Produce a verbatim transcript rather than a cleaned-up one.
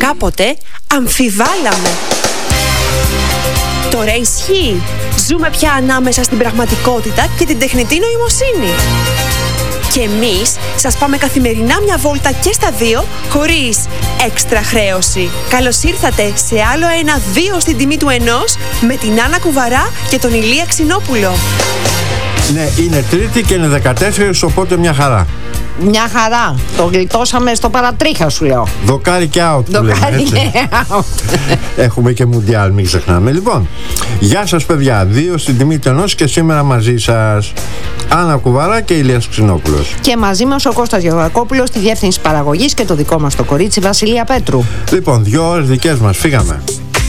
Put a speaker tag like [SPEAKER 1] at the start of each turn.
[SPEAKER 1] κάποτε αμφιβάλαμε. Τώρα ισχύει. Ζούμε πια ανάμεσα στην πραγματικότητα και την τεχνητή νοημοσύνη. Και εμείς σας πάμε καθημερινά μια βόλτα και στα δύο, χωρίς έξτρα χρέωση. Καλώς ήρθατε σε άλλο ένα δύο στην τιμή του ενός, με την Άννα Κουβαρά και τον Ηλία Ξινόπουλο.
[SPEAKER 2] Ναι, είναι Τρίτη και είναι δεκατέσσερις, οπότε μια χαρά.
[SPEAKER 3] Μια χαρά. Το γλιτώσαμε στο παρατρίχα, σου λέω.
[SPEAKER 2] Δοκάρι και out.
[SPEAKER 3] Δοκάρι και out.
[SPEAKER 2] Έχουμε και μουντιάλ, μην ξεχνάμε. Λοιπόν, γεια σας παιδιά. Δύο στην τιμή του ενός και σήμερα μαζί σας Άννα Κουβαρά και Ηλίας Ξινόπουλος.
[SPEAKER 3] Και μαζί μας ο Κώστας Γεωργακόπουλος στη διεύθυνση παραγωγής και το δικό μας το κορίτσι Βασιλεία Πέτρου.
[SPEAKER 2] Λοιπόν, δύο ώρες δικές μας, φύγαμε.